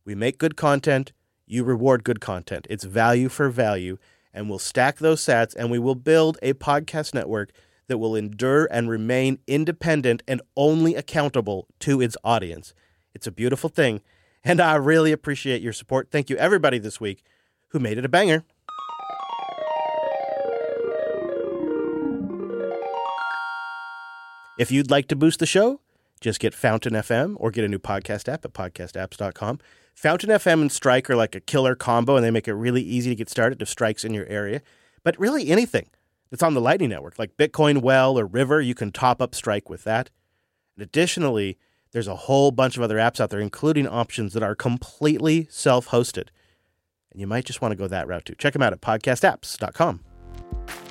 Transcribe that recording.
We make good content. You reward good content. It's value for value. And we'll stack those sats, and we will build a podcast network that will endure and remain independent and only accountable to its audience. It's a beautiful thing, and I really appreciate your support. Thank you, everybody, this week who made it a banger. If you'd like to boost the show, just get Fountain FM or get a new podcast app at podcastapps.com. Fountain FM and Strike are like a killer combo, and they make it really easy to get started if Strike's in your area. But really anything that's on the Lightning Network, like Bitcoin Well or River, you can top up Strike with that. And additionally, there's a whole bunch of other apps out there, including options that are completely self-hosted. And you might just want to go that route too. Check them out at podcastapps.com.